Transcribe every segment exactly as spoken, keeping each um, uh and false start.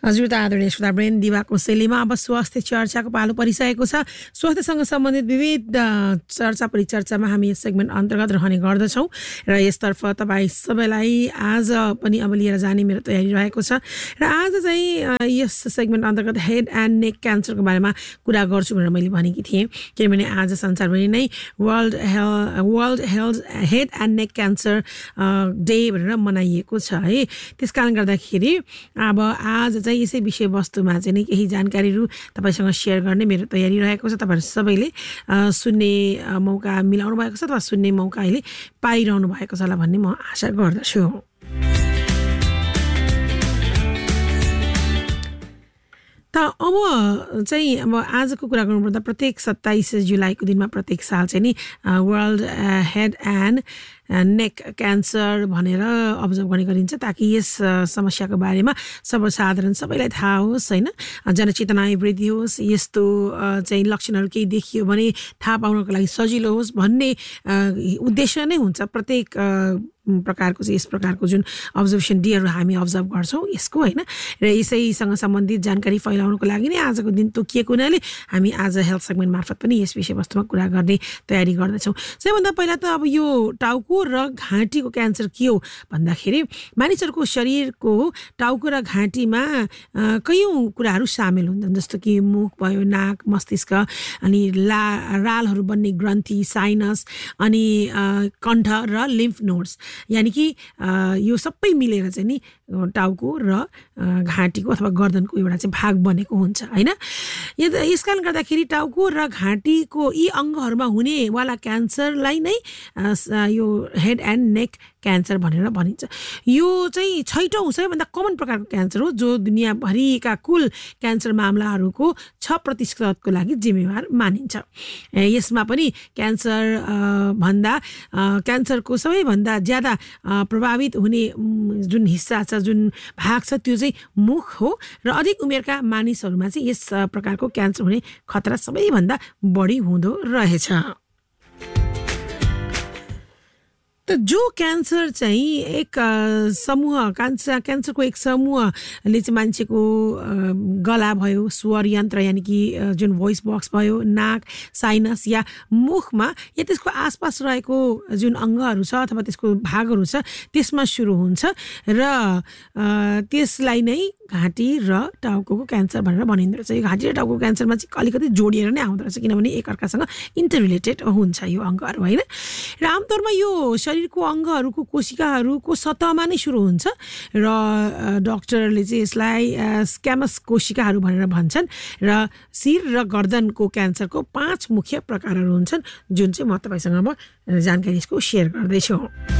हजुर त आदरणीय श्रोता ब्रेन दिवाको शैलीमा अब स्वास्थ्य चर्चाको पालो परिसकेको छ। स्वास्थ्यसँग सम्बन्धित विविध चर्चा परिचर्चामा हामी यस सेगमेन्ट अन्तर्गत रहने गर्दछौँ र यसतर्फ तपाईँ सबैलाई आज पनि अब लिएर जाने मेरो तयारी रहेको छ। र आज चाहिँ यस सेगमेन्ट अन्तर्गत हेड एन्ड नेक क्यान्सरको बारेमा कुरा गर्छु भनेर मैले भनेकी थिएँ, किनभने आज संसारभरि नै world health world health head and neck cancer day भनेर मनाइएको छ है। त्यस कारण गर्दाखेरि अब आज चाहिँ यसै विषयवस्तुमा चाहिँ नि केही जानकारीहरू तपाईसँग सेयर गर्ने मेरो तयारी रहेको छ। तपाईहरु सबैले सुन्ने मौका मिलाउनु भएको छ अथवा सुन्ने मौका अहिले पाइरहनु भएको छ होला भन्ने म आशा गर्दछु। त अब चाहिँ अब आजको कुरा गर्नुपर्दा प्रत्येक सत्ताइस जुलाईको दिनमा प्रत्येक साल चाहिँ नि world head and neck cancer भनेर अब्जर्भ गर्ने गरिन्छ, ताकि यस समस्याको बारेमा सर्वसाधारण सबैलाई थाहा होस् होइन, जनचेतना वृद्धि होस्, यस्तो चाहिँ लक्षणहरू केही देखियो भने थाहा पाउनको लागि सजिलो होस् भन्ने उद्देश्य नै हुन्छ प्रत्येक प्रकारको चाहिँ यस प्रकारको जुन अब्जर्भेसन डेहरू हामी अब्जर्भ गर्छौँ यसको होइन। र यसैसँग सम्बन्धित जानकारी फैलाउनको लागि नै आजको दिन तोकिएको हुनाले हामी आज हेल्थ सेगमेन्ट मार्फत पनि यस विषयवस्तुमा कुरा गर्ने तयारी गर्दैछौँ। सबैभन्दा पहिला त अब यो टाउको र घाँटीको क्यान्सर के हो भन्दाखेरि मानिसहरूको शरीरको टाउको र घाँटीमा कयौँ कुराहरू सामेल हुन्छन्, जस्तो कि मुख भयो, नाक, मस्तिष्क, अनि ला रालहरू बन्ने ग्रन्थि, साइनस, अनि कण्ठ र लिम्फ नोड्स, यानि कि यो सबै मिलेर चाहिँ नि टाउको र घाँटीको अथवा गर्दनको एउटा चाहिँ भाग बनेको हुन्छ होइन। यस कारण गर्दाखेरि टाउको र घाँटीको यी अङ्गहरूमा हुनेवाला क्यान्सरलाई नै यो हेड एन्ड नेक क्यान्सर भनेर भनिन्छ। यो चाहिँ छैटौँ सबैभन्दा कमन प्रकारको क्यान्सर हो, जो दुनियाँभरिका कुल क्यान्सर मामलाहरूको छ प्रतिशतको लागि जिम्मेवार मानिन्छ। यसमा पनि क्यान्सर भन्दा क्यान्सरको सबैभन्दा ज्यादा प्रभावित हुने जुन हिस्सा छ, जुन भाग छ, त्यो चाहिँ मुख हो र अधिक उमेरका मानिसहरूमा चाहिँ यस प्रकारको क्यान्सर हुने खतरा सबैभन्दा बढी हुँदो रहेछ। त जो क्यान्सर चाहिँ एक समूह क्यान्सर क्यान्सरको एक समूहले चाहिँ मान्छेको गला भयो, स्वर यन्त्र यानि कि जुन भोइस बक्स भयो, नाक, साइनस या मुखमा या त्यसको आसपास रहेको जुन अङ्गहरू छ अथवा त्यसको भागहरू छ त्यसमा सुरु हुन्छ र त्यसलाई नै घाँटी र टाउको क्यान्सर भनेर भनिँदो रहेछ। यो घाँटी र टाउको क्यान्सरमा चाहिँ अलिकति जोडिएर नै आउँदो रहेछ, किनभने एकअर्कासँग इन्टररिलेटेड हुन्छ यो अङ्गहरू होइन। र आमतौरमा यो शरीरको अङ्गहरूको कोशिकाहरूको सतहमा नै सुरु हुन्छ र डक्टरले चाहिँ यसलाई स्क्यामस कोशिकाहरू भनेर भन्छन्। र शिर र गर्दनको क्यान्सरको पाँच मुख्य प्रकारहरू हुन्छन्, जुन चाहिँ म तपाईँसँग अब जानकारी यसको सेयर गर्दैछु।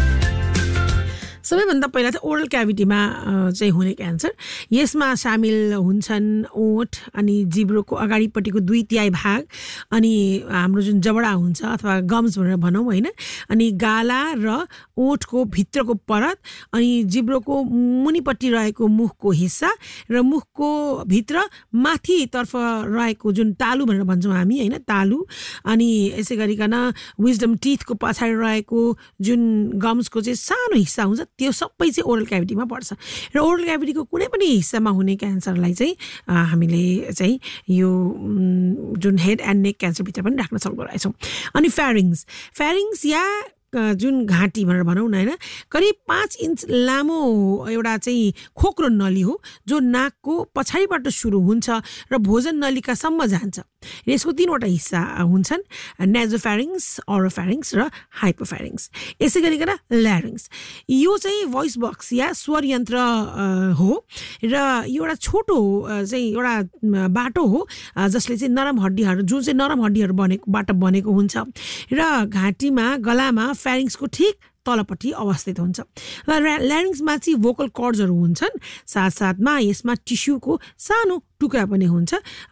सबैभन्दा पहिला चाहिँ ओरल क्याभिटीमा चाहिँ हुने क्यान्सर, यसमा सामेल हुन्छन् ओठ अनि जिब्रोको अगाडिपट्टिको दुई तिहाई भाग, अनि हाम्रो जुन जबडा हुन्छ अथवा गम्स भनेर भनौँ होइन, अनि गाला र ओठको भित्रको परत, अनि जिब्रोको मुनिपट्टि रहेको मुखको हिस्सा र मुखको भित्र माथितर्फ रहेको जुन तालु भनेर भन्छौँ हामी होइन, तालु, अनि यसै गरिकन विजडम टिथको पछाडि रहेको जुन गम्सको चाहिँ सानो हिस्सा हुन्छ त्यो सबै चाहिँ ओरल क्याभिटीमा पर्छ। र ओरल क्याभिटीको कुनै पनि हिस्सामा हुने क्यान्सरलाई चाहिँ हामीले चाहिँ यो जुन हेड एन्ड नेक क्यान्सरभित्र पनि राख्न सक्दो रहेछौँ। अनि फ्यारिङ्स फ्यारिङ्स या जुन घाँटी भनेर भनौँ न होइन, करिब पाँच इन्च लामो एउटा चाहिँ खोक्रो नली हो, जो नाकको पछाडिबाट सुरु हुन्छ र भोजन नलिकासम्म जान्छ। यसको तीनवटा हिस्सा हुन्छन्, नेजोफ्यारिङ्स, ओरोफ्यारिङ्स र हाइपोफ्यारिङ्स। यसै गरिकन ल्यारिङ्स, यो चाहिँ भोइस बक्स या स्वर यन्त्र हो र यो एउटा छोटो चाहिँ एउटा बाटो हो जसले चाहिँ नरम हड्डीहरू जुन चाहिँ नरम हड्डीहरू बनेकोबाट बनेको हुन्छ र घाँटीमा गलामा फ्यारिङ्सको ठिक तलपट्टि अवस्थित हुन्छ। र ल्यारिङ्समा चाहिँ भोकल कर्ड्सहरू हुन्छन्, साथसाथमा यसमा टिस्युको सानो टुक्रा पनि हुन्छ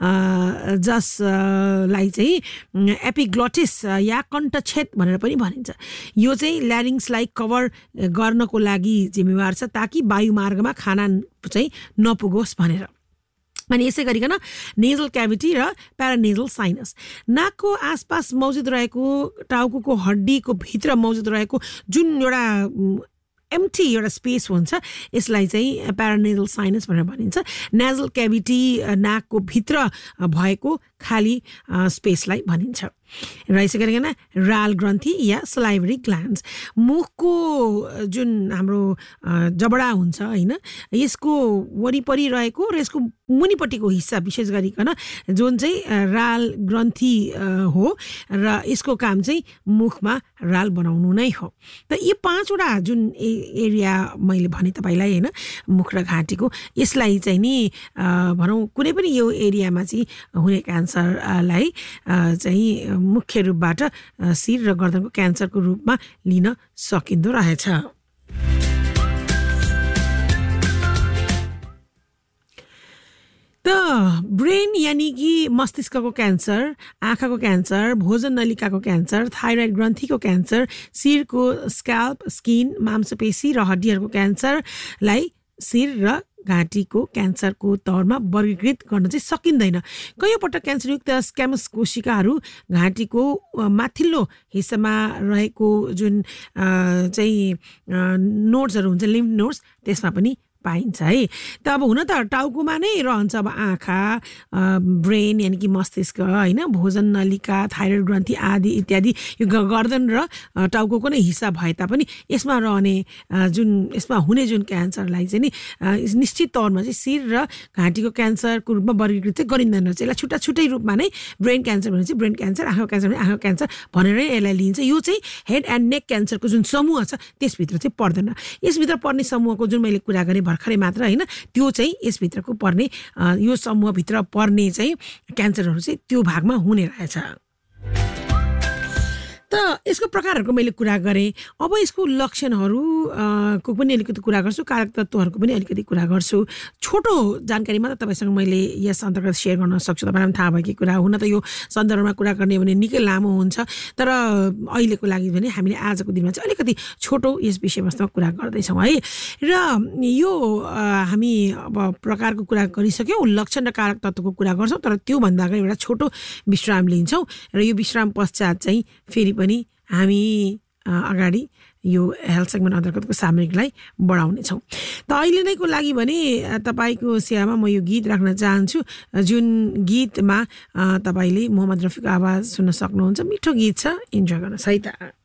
जसलाई चाहिँ एपिग्लोटिस या कण्ठछेद भनेर पनि भनिन्छ। यो चाहिँ ल्यारिङ्सलाई कभर गर्नको लागि जिम्मेवार छ, ताकि वायुमार्गमा खाना चाहिँ नपुगोस् भनेर। अनि यसै गरिकन नेजल क्याभिटी र प्यारानेजल साइनस, नाकको आसपास मौजुद रहेको टाउको हड्डीको भित्र मौजुद रहेको जुन एउटा एम्प्टी एउटा स्पेस हुन्छ यसलाई चाहिँ प्यारानेजल साइनस भनेर भनिन्छ नेजल क्याभिटी नाकको भित्र भएको खाली स्पेसलाई भनिन्छ र यसै गरिकन राल ग्रन्थि या सलाइभरी ग्ल्यान्ड्स मुखको जुन हाम्रो जबडा हुन्छ होइन यसको वरिपरि रहेको र यसको मुनिपट्टिको हिस्सा विशेष गरिकन जुन चाहिँ राल ग्रन्थि हो र यसको काम चाहिँ मुखमा राल बनाउनु नै हो त यी पाँचवटा जुन एरिया मैले भने तपाईँलाई होइन मुख र घाँटीको यसलाई चाहिँ नि भनौँ कुनै पनि यो एरियामा चाहिँ हुने क्यान्सरलाई चाहिँ मुख्य रूपबाट शिर र गर्दनको क्यान्सरको रूपमा लिन सकिँदो रहेछ त ब्रेन यानी कि मस्तिष्कको क्यान्सर आँखाको क्यान्सर भोजन नलिकाको क्यान्सर थाइरोइड ग्रन्थीको क्यान्सर शिरको स्क्याल्प स्किन मांसपेशी र हड्डीहरूको क्यान्सरलाई शिर र घाँटीको क्यान्सरको तौरमा वर्गीकृत गर्न चाहिँ सकिँदैन कयौँ पटक क्यान्सरयुक्त स्क्यामस कोशिकाहरू घाँटीको माथिल्लो हिस्सामा रहेको जुन चाहिँ नोड्सहरू हुन्छ लिम्फ नोड्स त्यसमा पनि पाइन्छ है त अब हुन त टाउकोमा नै रहन्छ अब आँखा ब्रेन यानी कि मस्तिष्क होइन भोजन नलिका थाइरोइड ग्रन्थि आदि इत्यादि यो गर्दन र टाउकोको नै हिस्सा भए तापनि यसमा रहने जुन यसमा हुने जुन क्यान्सरलाई चाहिँ नि निश्चित तौरमा चाहिँ शिर र घाँटीको क्यान्सरको रूपमा वर्गीकृत चाहिँ गरिँदैन रहेछ यसलाई छुट्टा छुट्टै रूपमा नै ब्रेन क्यान्सर भने चाहिँ ब्रेन क्यान्सर आँखाको क्यान्सर भने आँखाको क्यान्सर भनेरै यसलाई लिइन्छ यो चाहिँ हेड एन्ड नेक क्यान्सरको जुन समूह छ त्यसभित्र चाहिँ पर्दैन यसभित्र पर्ने समूहको जुन मैले कुरा गरेँ भर्खरै मात्र होइन त्यो चाहिँ यसभित्रको पर्ने यो समूहभित्र पर्ने चाहिँ क्यान्सरहरू चाहिँ त्यो भागमा हुने रहेछ त यसको प्रकारहरूको मैले कुरा गरेँ अब यसको लक्षणहरू को पनि अलिकति कुरा गर्छु कारक तत्त्वहरूको पनि अलिकति कुरा गर्छु छोटो जानकारी मात्र तपाईँसँग मैले यस अन्तर्गत सेयर गर्न सक्छु तपाईँलाई थाहा भएकै कुरा हुन त यो सन्दर्भमा कुरा गर्ने भने निकै लामो हुन्छ तर अहिलेको लागि भने हामीले आजको दिनमा चाहिँ अलिकति छोटो यस विषयवस्तुमा कुरा गर्दैछौँ है र यो हामी अब प्रकारको कुरा गरिसक्यौँ लक्षण र कारक तत्त्वको कुरा गर्छौँ तर त्योभन्दा अगाडि एउटा छोटो विश्राम लिन्छौँ र यो विश्राम पश्चात चाहिँ फेरि पनि हामी अगाडि यो हेल्थ सेगमेन्ट अन्तर्गतको सामग्रीलाई बढाउने छौँ त अहिले नैको लागि भने तपाईँको सेवामा म यो गीत राख्न चाहन्छु जुन गीतमा तपाईँले मोहम्मद रफीको आवाज सुन्न सक्नुहुन्छ मिठो गीत छ इन्जोय गर्नुहोस् है त